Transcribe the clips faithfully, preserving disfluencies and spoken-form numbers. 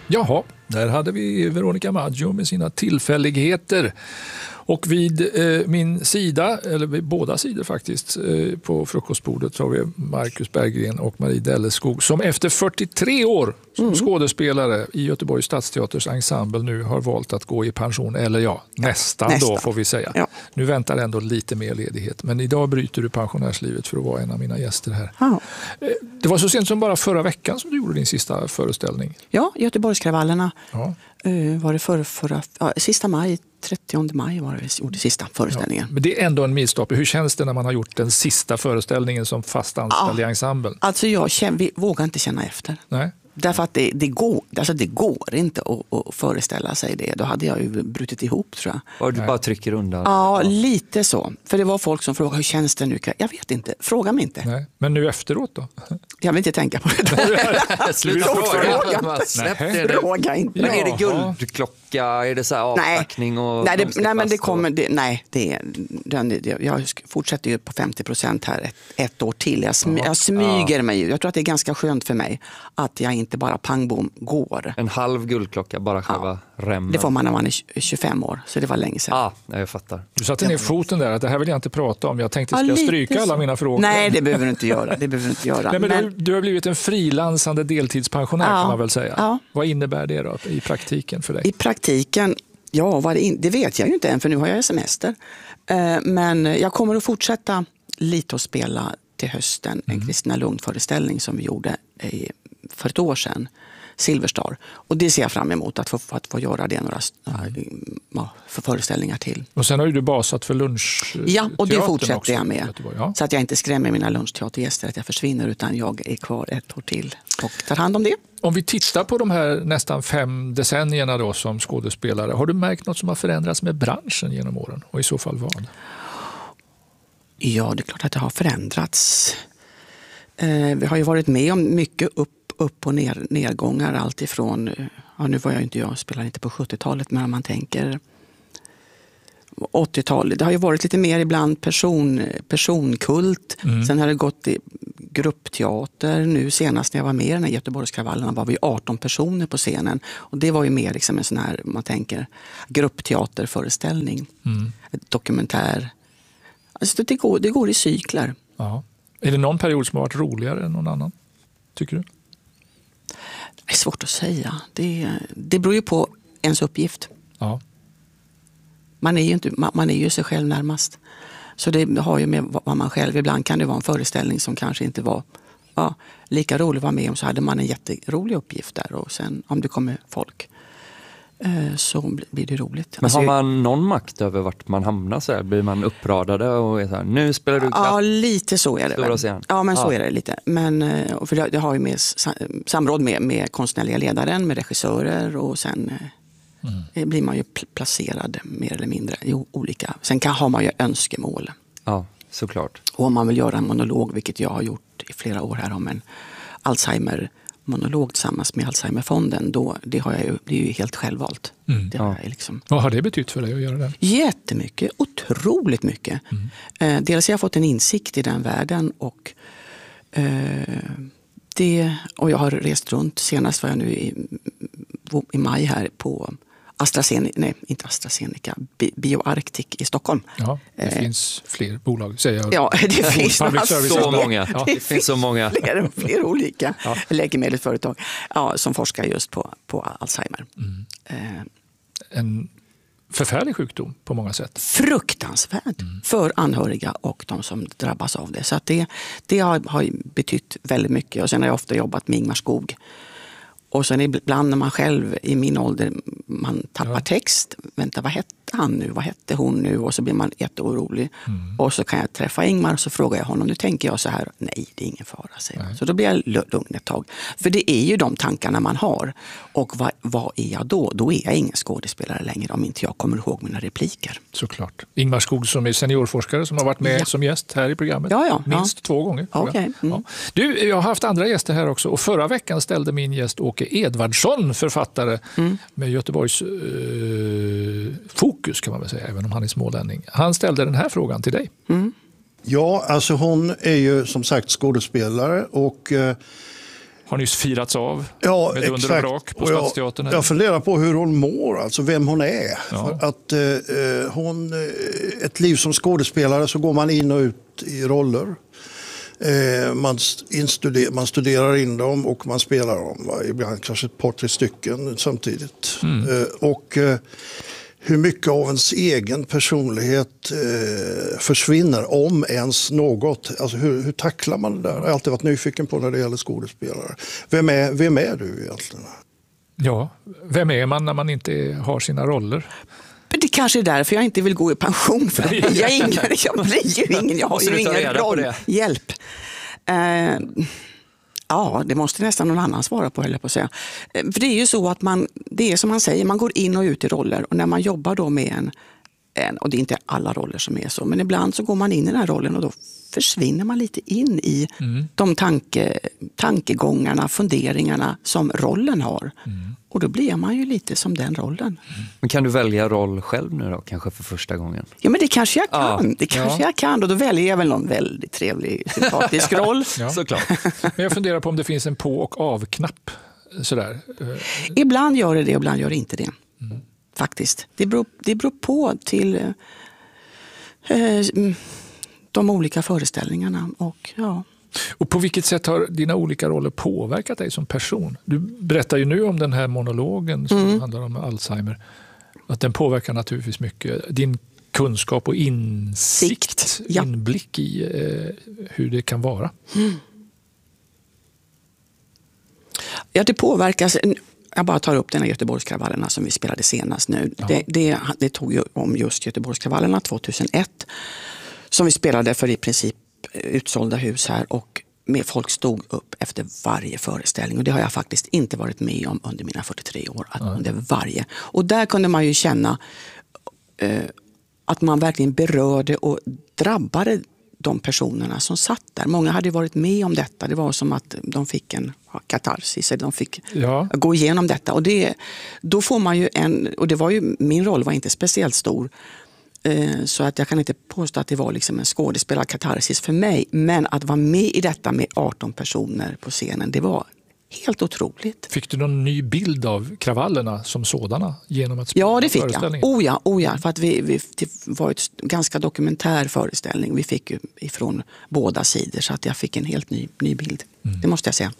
Jaha, där hade vi Veronica Maggio med sina tillfälligheter. Och vid eh, min sida, eller vid båda sidor faktiskt, eh, på frukostbordet har vi Marcus Berggren och Marie Delleskog som efter fyrtiotre år som mm. skådespelare i Göteborgs Stadsteaters ensemble nu har valt att gå i pension. Eller ja, nästan, nästan. då får vi säga. Ja. Nu väntar ändå lite mer ledighet. Men idag bryter du pensionärslivet för att vara en av mina gäster här. Ja. Det var så sent som bara förra veckan som du gjorde din sista föreställning. Ja, Göteborgskravallerna. Ja. Uh, var det för, förra, ja, sista maj, trettionde maj var det gjorde sista föreställningen. Ja, men det är ändå en milstolpe. Hur känns det när man har gjort den sista föreställningen som fast anställd ja, i ensemblen? Alltså jag känner, vi vågar inte känna efter. Nej. Därför att det, det, går, alltså det går inte att, att föreställa sig det. Då hade jag ju brutit ihop, tror jag. Och du bara trycker undan? Ja, lite så. För det var folk som frågade, hur känns det nu? Jag vet inte, fråga mig inte. Nej. Men nu efteråt då? Jag vill inte tänka på det. Sluta fråga. Släpp det. Fråga inte. Men är det guldklocka? Är det så här avtackning? Och nej, det, nej, men det kommer... Det, nej, det är... Den, jag fortsätter ju på femtio procent här ett, ett år till. Jag, smy, jag smyger ja. mig ju. Jag tror att det är ganska skönt för mig att jag inte bara pangbom går. En halv guldklocka, bara själva ja. remmen. Det får man när man är tjugofem år, så det var länge sedan. Ja, ah, jag fattar. Du satte ner foten där, att det här vill jag inte prata om. Jag tänkte, ska jag stryka alla mina frågor? Nej, det behöver du inte göra. Det behöver du inte göra. Nej, men men... Du, du har blivit en frilansande deltidspensionär ja. kan man väl säga. Ja. Vad innebär det då i praktiken för dig? I praktiken, ja, vad det, in... det vet jag ju inte än, för nu har jag semester. Uh, men jag kommer att fortsätta lite att spela till hösten. En mm. Kristina Lund-föreställning som vi gjorde i för ett år sedan, Silverstar. Och det ser jag fram emot, att få, att få göra det några ja, för föreställningar till. Och sen har ju du basat för lunch. Ja, och det fortsätter också, jag med. Ja. Så att jag inte skrämmer mina lunchteatergäster att jag försvinner, utan jag är kvar ett år till och tar hand om det. Om vi tittar på de här nästan fem decennierna då som skådespelare, har du märkt något som har förändrats med branschen genom åren? Och i så fall vad? Ja, det är klart att det har förändrats. Eh, vi har ju varit med om mycket upp, upp och ner, nedgångar, allt ifrån, ja, nu var jag inte jag spelar inte på sjuttiotalet, men om man tänker åttiotalet, det har ju varit lite mer ibland person, personkult, mm. sen har det gått i gruppteater. Nu senast när jag var med i den här Göteborgskravallerna var vi arton personer på scenen, och det var ju mer liksom en sån här, man tänker, gruppteaterföreställning, mm. dokumentär. Alltså det går, det går i cykler. Ja. Är det någon period som har varit roligare än någon annan, tycker du? Det är svårt att säga. Det, det beror ju på ens uppgift. Ja. Man är ju inte, man, man är ju sig själv närmast. Så det har ju med vad man själv... Ibland kan det vara en föreställning som kanske inte var ja, lika rolig att vara med om. Så hade man en jätterolig uppgift där. Och sen om det kommer folk så blir det roligt. Men alltså, har man någon makt över vart man hamnar så här? Blir man uppradade och är så här, nu spelar du klass? Ja, lite så är det väl. Ja, men så ja. är det lite. Men för det, det har ju med samråd med, med konstnärliga ledaren, med regissörer, och sen mm. blir man ju placerad mer eller mindre i olika. Sen kan, har man ju önskemål. Ja, såklart. Och om man vill göra en monolog, vilket jag har gjort i flera år här om en Alzheimer monolog tillsammans med Alzheimerfonden, då det har jag ju, det är ju helt självvalt. Mm. Det har jag liksom. Vad har det betytt för dig att göra det? Jättemycket, otroligt mycket. Mm. Eh, dels har jag fått en insikt i den världen, och eh, det, och jag har rest runt. Senast var jag nu i, i maj här på AstraZeneca, nej inte AstraZeneca, BioArctic i Stockholm. Ja, det eh, finns fler bolag, säger jag. Ja, det finns så många. Ja, det, det finns så många. Fler, fler olika ja. läkemedelsföretag ja, som forskar just på, på Alzheimer. Mm. Eh, en förfärlig sjukdom på många sätt. Fruktansvärd mm. för anhöriga och de som drabbas av det. Så att det, det har, har betytt väldigt mycket. Och sen har jag ofta jobbat med Ingmar Skog. Och sen ibland när man själv i min ålder man tappar ja. text. Vänta, vad hette han nu? Vad hette hon nu? Och så blir man jätteorolig. Mm. Och så kan jag träffa Ingmar och så frågar jag honom. Nu tänker jag så här, nej det är ingen fara, säger jag. Så då blir jag lugn ett tag. För det är ju de tankarna man har. Och vad, vad är jag då? Då är jag ingen skådespelare längre om inte jag kommer ihåg mina repliker. Såklart. Ingmar Skog som är seniorforskare som har varit med ja. som gäst här i programmet. Ja, ja, Minst ja. två gånger. Okay. Mm. Ja. Du, jag har haft andra gäster här också. Och förra veckan ställde min gäst Åke Edvardsson, författare mm. med Göteborgs eh, fokus kan man väl säga, även om han är smålänning. Han ställde den här frågan till dig. Mm. Ja, alltså hon är ju som sagt skådespelare och eh, har nyss firats av Ja, med dunder och brak på Och jag, Stadsteatern. jag funderar på hur hon mår, alltså vem hon är. Ja. För att eh, hon, eh, ett liv som skådespelare så går man in och ut i roller. Eh, man, instuder, man studerar in dem och man spelar dem. Va? Ibland kanske ett par, tre stycken samtidigt. Mm. Eh, och eh, hur mycket av ens egen personlighet eh, försvinner, om ens något. Alltså hur, hur tacklar man det där? Jag har alltid varit nyfiken på när det gäller skådespelare. Vem är, vem är du egentligen? Ja, vem är man när man inte har sina roller? Det kanske är därför jag inte vill gå i pension. För jag, jag, ingen, jag blir ju ingen, jag har ju ingen roll. Hjälp. Uh, ja, det måste nästan någon annan svara på, höll jag på att säga. Uh, för det är ju så att man, det är som man säger, man går in och ut i roller. Och när man jobbar då med en, en, och det är inte alla roller som är så, men ibland så går man in i den här rollen och då försvinner man lite in i mm. de tanke, tankegångarna, funderingarna som rollen har. Mm. Och då blir man ju lite som den rollen. Mm. Men kan du välja roll själv nu då, kanske för första gången? Ja, men det kanske jag kan. Ja. Det kanske ja. jag kan. Och då väljer jag väl någon väldigt trevlig, sympatisk roll. Ja. Såklart. Men jag funderar på om det finns en på- och av-knapp. Sådär. Ibland gör det det, ibland gör det inte det. Mm. Faktiskt. Det beror, det beror på till eh, de olika föreställningarna. Och, ja. Och på vilket sätt har dina olika roller påverkat dig som person? Du berättar ju nu om den här monologen som mm. handlar om Alzheimer. Att den påverkar naturligtvis mycket. Din kunskap och insikt, Sikt, ja. inblick i eh, hur det kan vara. Mm. Ja, det påverkas. Jag bara tar upp den här Göteborgskravallerna som vi spelade senast nu. Det, det, det tog ju om just Göteborgskravallerna tjugohundraett. Som vi spelade för i princip utsålda hus här, och med folk stod upp efter varje föreställning, och det har jag faktiskt inte varit med om under mina fyrtiotre år, att mm. under varje. Och där kunde man ju känna eh, att man verkligen berörde och drabbade de personerna som satt där. Många hade varit med om detta. Det var som att de fick en katarsis, de fick ja. gå igenom detta, och det, då får man ju en, och det var ju, min roll var inte speciellt stor. Så att jag kan inte påstå att det var liksom en skådespelarkatarsis för mig. Men att vara med i detta med arton personer på scenen, det var helt otroligt. Fick du någon ny bild av kravallerna som sådana genom att spela? Ja, det fick jag. Oh ja, oh ja, för att vi, vi, det var ett ganska dokumentär föreställning. Vi fick ju ifrån båda sidor, så att jag fick en helt ny, ny bild. Mm. Det måste jag säga.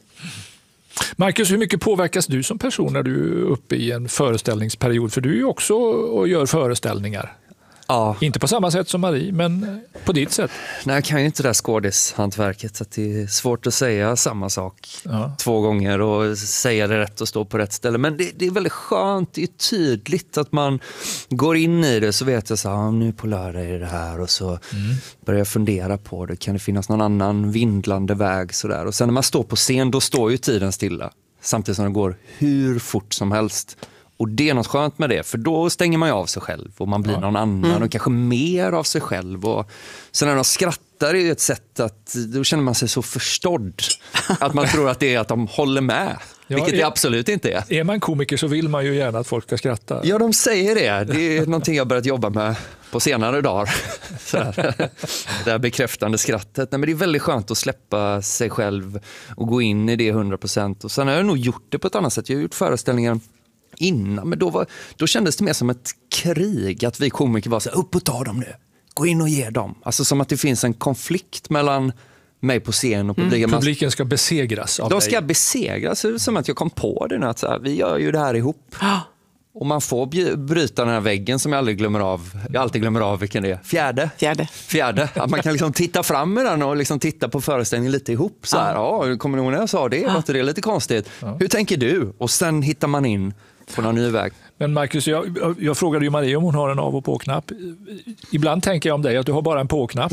Marcus, hur mycket påverkas du som person när du är uppe i en föreställningsperiod? För du är ju också och gör föreställningar. Ja. Inte på samma sätt som Marie, men på ditt sätt. Nej, jag kan ju inte det där skådishantverket, så att det är svårt att säga samma sak ja. två gånger och säga det rätt och stå på rätt ställe. Men det, det är väldigt skönt, det är tydligt att man går in i det, så vet jag så här, nu på lördag är det här, och så mm. börjar jag fundera på det. Kan det finnas någon annan vindlande väg så där? Och sen när man står på scen, då står ju tiden stilla. Samtidigt som det går hur fort som helst. Och det är något skönt med det, för då stänger man ju av sig själv och man blir ja. någon annan mm. och kanske mer av sig själv. Och sen när de skrattar är ju ett sätt att då känner man sig så förstådd att man tror att det är att de håller med, ja, vilket är, det absolut inte är. Är man komiker så vill man ju gärna att folk ska skratta. Ja, de säger det. Det är någonting jag börjat jobba med på senare dagar. Så här. Det här bekräftande skrattet. Nej, men det är väldigt skönt att släppa sig själv och gå in i det hundra procent. Och sen har jag nog gjort det på ett annat sätt. Jag har gjort föreställningar innan, men då, var, då kändes det mer som ett krig, att vi komiker var så här, upp och ta dem nu, gå in och ge dem, alltså som att det finns en konflikt mellan mig på scen och publiken. Mm, publiken ska besegras av de dig. ska besegras, som att jag kom på det nu, att så här, vi gör ju det här ihop. Och man får bryta den här väggen som jag aldrig glömmer av. Jag alltid glömmer av vilken det är. Fjärde. Fjärde. Fjärde. Att man kan liksom titta fram med den och liksom titta på föreställningen lite ihop. Så här, ja, ja kommer ni ihåg när jag sa det? Var inte det lite konstigt? Ja. Hur tänker du? Och sen hittar man in på någon ny väg. Men Marcus, jag, jag frågade ju Marie om hon har en av- och på-knapp. Ibland tänker jag om dig att du har bara en på-knapp,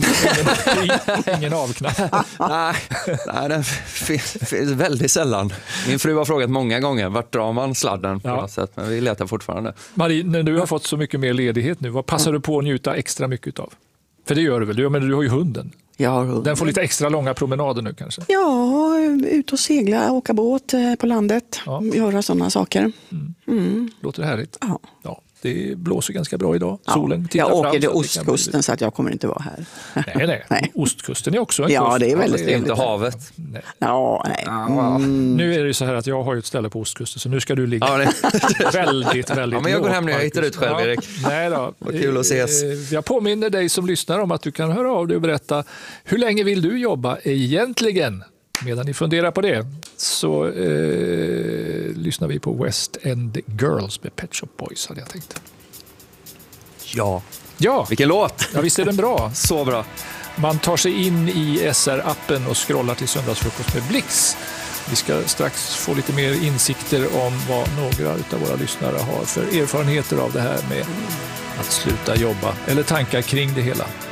ingen, ingen av-knapp. nej, nej, den finns väldigt sällan. Min fru har frågat många gånger, vart drar man sladden på ja. något sätt, men vi letar fortfarande. Marie, när du har fått så mycket mer ledighet nu, vad passar du på att njuta extra mycket av? För det gör du väl? Du, men du har ju hunden. Jag har hunden. Den får lite extra långa promenader nu kanske? Ja, ut och segla, åka båt på landet, ja. göra sådana saker. Mm. Mm. Låter det härligt? Ja. ja. Det blåser ganska bra idag. Ja, Solen tittar jag åker fram, till så ostkusten bli... så att jag kommer inte vara här. Nej, nej. nej. Ostkusten är också en ja, kust. det är väldigt Det är trevligt. inte havet. Nej. Ja, nej. Mm. Nu är det ju så här att jag har ju ett ställe på ostkusten, så nu ska du ligga Ja, det... väldigt, väldigt ja, men jag går lågt, hem nu, jag hittar ut själv, ja. Erik. Nej då. Vad kul att ses. Jag påminner dig som lyssnar om att du kan höra av dig och berätta hur länge vill du jobba egentligen? Medan ni funderar på det så eh, lyssnar vi på West End Girls med Pet Shop Boys, hade jag tänkt. Ja, Ja, vilken låt! ja visst är den bra. Så bra. Man tar sig in i S R-appen och scrollar till Söndagsfrukost med Blix. Vi ska strax få lite mer insikter om vad några av våra lyssnare har för erfarenheter av det här med att sluta jobba eller tankar kring det hela.